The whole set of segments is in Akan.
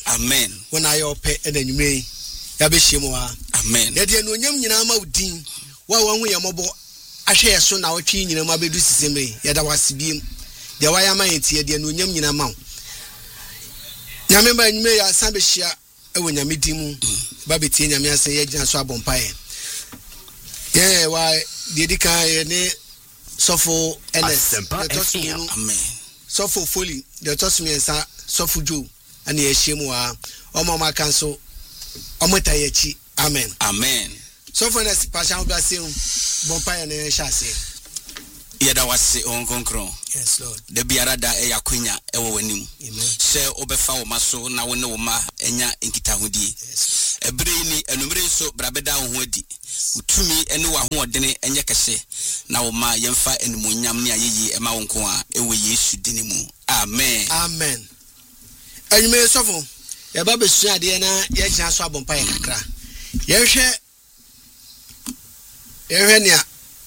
Amen. When I open and then you may Yabishimwa. Amen. Yet no yam yinama din. Wa one way mobile. I share so now teen in my baby sime. Yada was beam. The Wayama here, the no yam yinama. Yamemba in May, Sambishia, when you meet him, Babitin, Yamia say, Jan Swabon Pie. Yeah, why did he carry Sofo and Amen. Sofo fully, the toss me and Sofu Jew, and the Shimwa, Omama Council, Omotayechi. Amen. Amen. So for this passion blessing, Bompire and Shasi. Yada was say on concron. Yes, Lord. The Biarada Eya Quina, Ewanim. Amen. Say Obefa Maso, now we know Ma, Enya Inkitahudi. A brainy and so Brabeda Wedi. To me, and no one dene and yakase. Now ma Yemfa and Munyam near ye, and Mauncoa, Ewe Yesu Dinimu. Amen. Amen. And you may suffer. Your Baby Diana, yes, I saw Bompire. Yes, Erenia.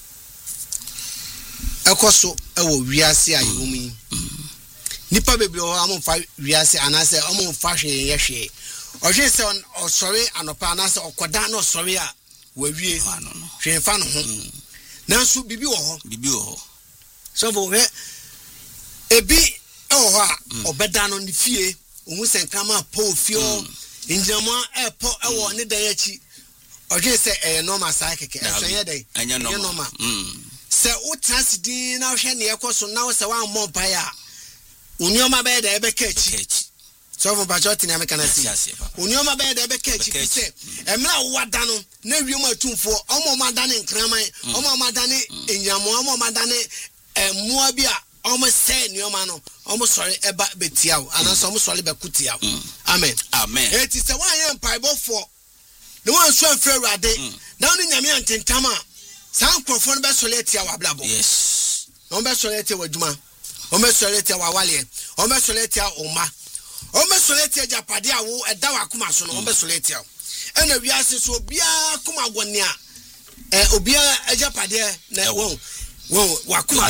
Ekoso ewo wiase ayumi nipa bebre o amon fa wiase anase amon fa hwe yehwe ohwe se osori anopa anase okoda na osori a wawie hwe fa no ho nanso bibi wo ho so for he ebi ewo ho a obeda no ne fie ohun senkama po fio injama epo ewo ne dan achi ohwe se normal sa keke so ye dey anya normal se utrasidin na hwe ne yekoso na se wan mompaya unioma be da ebe kechi so for bajot ni ameka na si unioma be da ebe kechi se emra wada no na wiem atumfo omoma dane nkraman omoma dane enyamo omoma dane mua bia omo se nioma no omo sori eba betiawo anaso omo sori be kutiawo amen amen eti se wan ye mpaibo for no wan so afre rade na oni nyame antentama San crofon be soleti ya wablabo. Yes. On be soleti wa djuma. On be soleti wa wale. On be soleti ya oma. On be soleti ya japade ya wo eda wa kuma so no on be soleti ya. Ena wiase so obia kuma gonia. Obia japade na wo wa kuma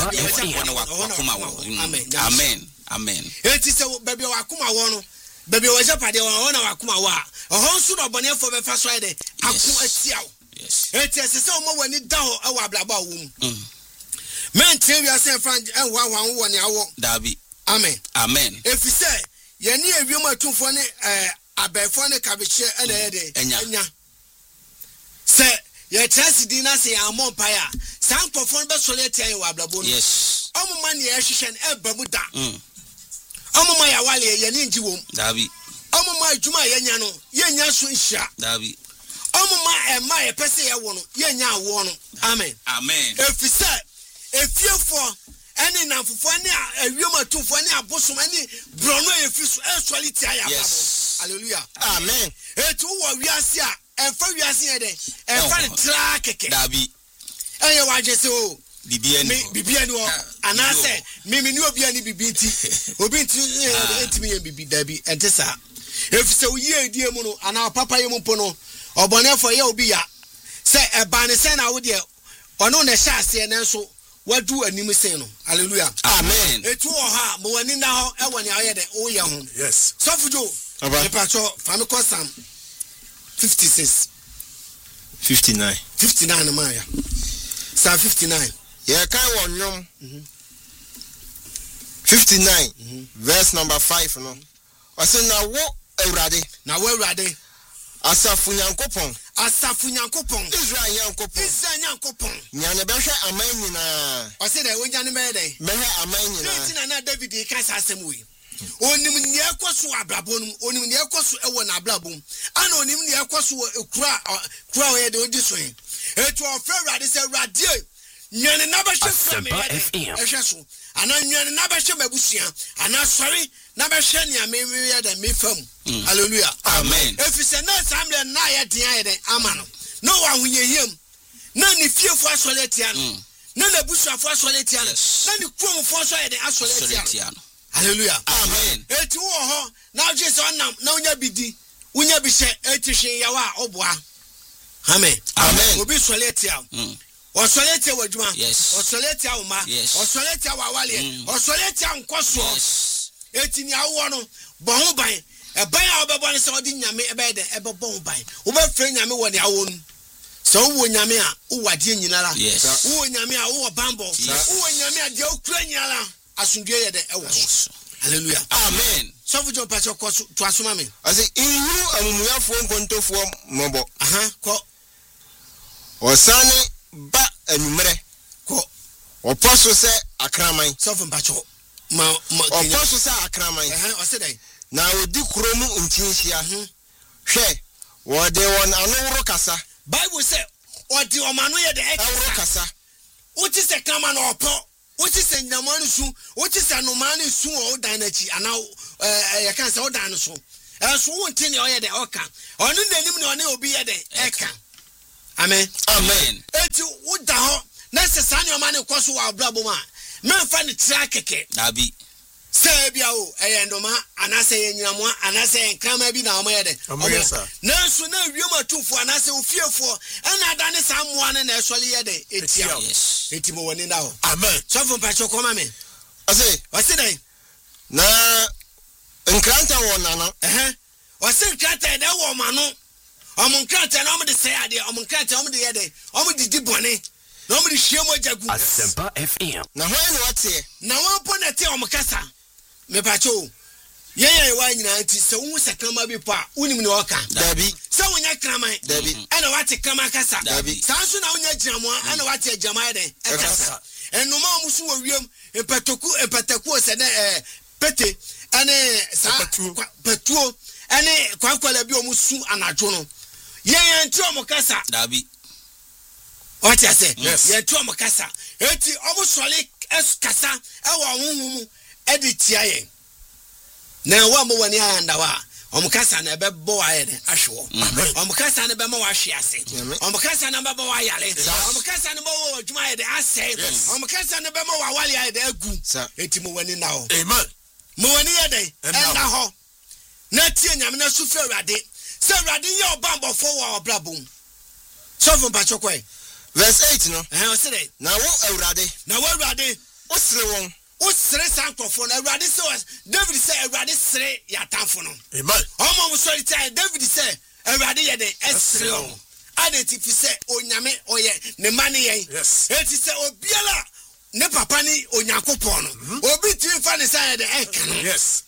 Amen. Amen. Amen. Eti se bebe wa kuma wo no. Bebe wa japade wa na wa kuma wa. Ohon su no bone fo be fa so ide. Aku atia. Yes. It is so much when it down our blabba womb. Men tell you, say, friend, and one hour. Dabi. Amen. Amen. If you say, you need a woman too funny, a bephone cabbage and a day. Say, your chance dinner say, I'm on fire. Some perform best solitaire in Wablabo. Yes. Omo money, Ashishan, and Babuda. Omo my awali, Yaninji womb. Dabi. Omo my Juma Yanyano, Yanya Swisha. Dabi. Omo my person ya wono ye nya wo no amen amen if you say if you for any na fufu ani awiom atumfo ani abosom ani brono efi so actually tia ya babo hallelujah amen etu wo wiase a enfa wiase ye de enfa ne tra keke dabi eye wa je se o bibia ni o anase me ni obi ani bibi nti obi nti entimi ye bibi dabi entesa if say we ye die mu no ana papa ye mu po no obone for ye obi ya say eba ne say na wo de ono na sha ase na so wadu anim say no hallelujah amen etu o ha mo wani na ho e woni aye de o ye ho yes so fujo e pacho fami ko sam 56 59 na maya Psalm 59 yeah kan won 59 verse number 5 no o say na wo awurade Asafu Nyankopon Israel Nyankopon nyane behwe aman nyina o se da wonya ne be dey behwe aman nyina tina na David ka asem we onim ne ekoso abrabonum onim ne ekoso ewo na abrabom ana onim ne ekoso kura we de odi so etu ofra awurade se awurade nyane na behwe fra me ehwe so ana nyane na behwe mabusia ana sorry na behwe ne amewia da mefam hallelujah amen if say na samle na ya dia de amano no wa hunyehiem na ni fiefo asoletia no na busuafo asoletia no na ni kromfo asoletia no hallelujah amen eti wo ho na Jesus onam na unya bidi unya bi se etihwe yawa oboa amen obi soletia osoletia wadwuma osoletia uma osoletia wawale osoletia nkoso eti ni awo no bo ho ban e ban a obebo ne se odi nyame e be de e be bon ban wo be fre nyame wo ne awon so wo nyame a wo wade nyinara wo nyame a wo bambo wo nyame a de okura nyinara asundwe ye de e wo so hallelujah amen so fu jo pa so ko to asoma me I say inhuru amumuyafo nkontofo mobo ko osane ba anumere ko oposo se akraman so fu pa cho ma oposo se akraman o se dai na odi kromu ntinhia hwe wo de won anowro kasa Bible say odi omanu ye de anowro kasa uti se kama na opo uti se nyamanu su uti se nomanu su o dan na chi ana ya kan se o dan so so wonti ne o ye de oka onu nanim ne one obi ye de eka amen amen eti uda ho na se sane o ma ne koso wa abrabo ma memfa ne tira keke dabi se bia o ndoma anase ye nyinamo anase nkama bi na o ma ye de na so na wiem atufo anase ofiefo ana adane samoa ne na esole ye de etia eti mo woni na ho amen so fun pa choko ma me ase dai na nkranta wona no wase nkranta de wo ma no omo nkranta na omo de se ade omo nkranta omo de ye de omo di bone na omo de hwiemo jagu Asempa FM na ho ne wate na won po na te omo kasa me pa cho ye wa nyina nti se wo sekama bi pa unim ne oka dabi se wonya kraman dabi ana wate kama kasa dabi sanso na wonya gyamo ana wate gyama de kasa enoma omusu wo wiem empataku se na pete ane sa patuo ane kwakwala bi omusu anadwo no ye nti omo kasa dabi what I say ye nti omo kasa eti omo sole kasa e wo honhum editia ye na wa mo wani anda wa omukasa na bebo wa ye de ahwo omukasa na be ma wa hwe ase omukasa na be ba wa yale omukasa na be wa adwuma ye de ase omukasa na be ma wa wale ye de agu eti mo wani na ho amen mo wani ye de enda ho na tie nyame na su fe urade se urade ye obambofo wa obrabom so fun pa chokwe verse 8 no o se de na wo urade o sere won o sere sankofo na urade se David say urade sere ya tanfo no amen omo mo so ite David say urade ye de esere o identify say onyame oye ne mane ye eti say obiala ne papa ni onyankopon no obi ti fa ne say de enka no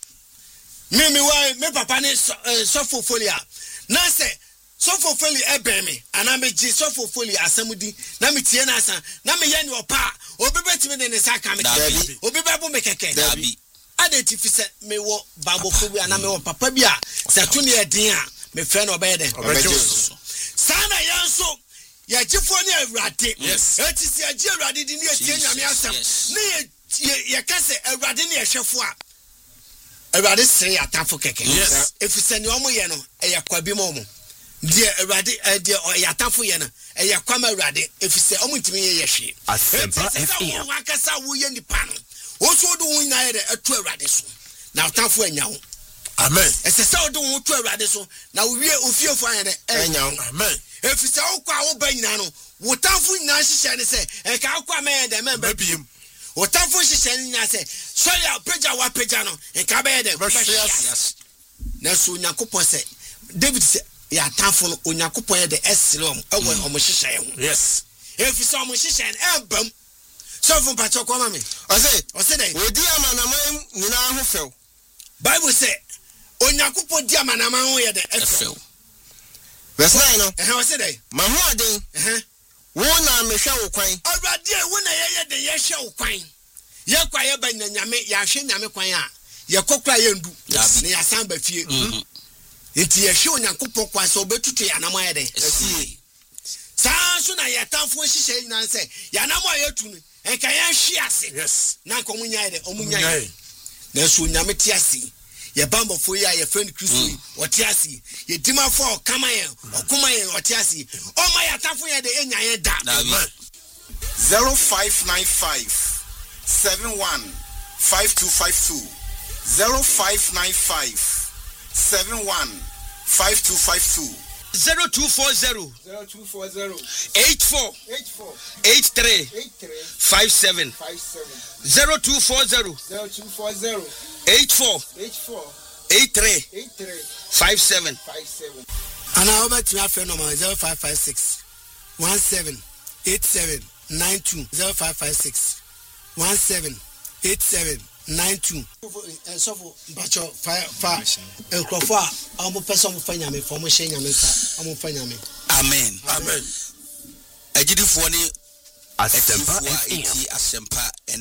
me papa ni sofo folia na say sofo foli ebeme ana me ji sofo foli asamudi na me tie na asa na me ye ni opa obi betimi de ne saka me obi bebo me keke dabi identify say me wo babo fobi ana me wo papa bi a se to ne edin a me frɛ no obede sana yanso ya gifo ne awurade eti si agi awurade di ne etie nyame asem ne ye kase awurade ne ehwefo a awurade sere atafo keke efise ne omo ye no eya kwabi mo mo die awurade die yatafo ye no eya kwama awurade efise omo ntimi ye hwe Asempa FM wakasa wo ye nipa no wo so do wo nyina ye de eto awurade so na atafo anya wo amen ese se do wo to awurade so na wo wie ofiefo anya de anya wo amen efise wo kwa wo ba nyina no wo tafo nyina hyehyɛ ne se e ka akwa me de me ba biem wo tafo hyehyɛ ne nyina se sorry apagya wa pagya no e ka be de na so nyakopɔ se David se ya tafo no onyakopɔ ye de esilom ewo omo hyehyɛ ho efise omo hyehyɛ ne embam so fun pa chokwa ma me o se dey odi amanama nyina ho few Bible say onyankopɔ di amanama ho ye de efew verse 9 no o se dey ma ho aden wo na me hwe wo kwan awurade wo na ye de ye hwe wo kwan ye kwa ye ba nyame ya hwe nyame kwan a ye kokra ye ndu ne ya san ba fie enti ye hwe onyankopɔ kwan so obetutu ya nam ye de saa so na ye tanfo hyehyɛ nyina se ya nam a ye tu no enka ye hwe ase na ko munya ye de omunya na so nyame ti ase ye bambofo ya ye friend Kristo o ti ase ye dimafo kama ye okuma ye o ti ase o ma ya tanfo ye de enya ye da 0595 71 5252 0595 71 5252 0240 84 83 57 0240 84 57. And I over to my friend number 0556 1787 92 0556 1787 92. So for bacho fa ekrofo a omo person mo fanya me for mo shenya me sa omo fanya me. Amen. Ejidifo ni Asempa FM. Asempa